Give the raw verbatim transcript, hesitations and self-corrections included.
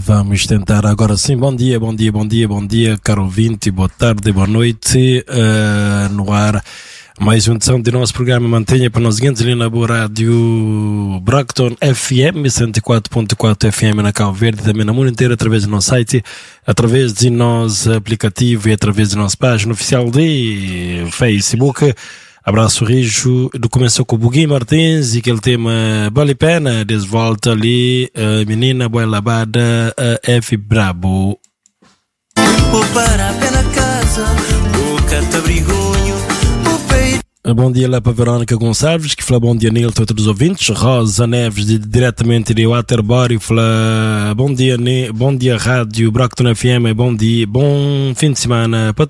vamos tentar agora sim. Bom dia, bom dia, bom dia, bom dia, caro ouvinte, boa tarde, boa noite. Uh, no ar, mais uma edição do nosso programa. Mantenha para nós seguintes ali na boa rádio Brockton F M, cento e quatro ponto quatro F M na Cabo Verde, também na mundo inteiro, através do nosso site, através do nosso aplicativo e através da nossa página oficial de Facebook. Abraço rijo, do começou com o Buguinho Martins e aquele tema vale pena, desde volta ali, uh, menina boa labada, uh, F Brabo. Vou para pela casa, vou cata brigунho, vou peito. Bom dia lá para Verônica Gonçalves, que fala bom dia Nil, todos os ouvintes. Rosa Neves, de, diretamente de Waterbury, fala bom dia, ne, bom dia Rádio Brockton F M, bom dia, bom fim de semana para